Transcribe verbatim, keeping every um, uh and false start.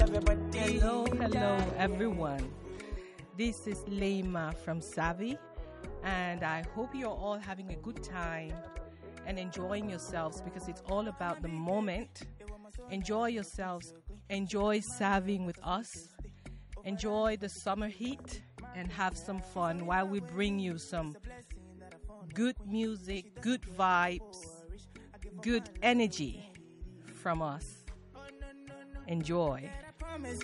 Hello, hello, everyone. This is Leima from Savvy, and I hope you're all having a good time and enjoying yourselves because it's all about the moment. Enjoy yourselves. Enjoy serving with us. Enjoy the summer heat and have some fun while we bring you some good music, good vibes, good energy from us. Enjoy.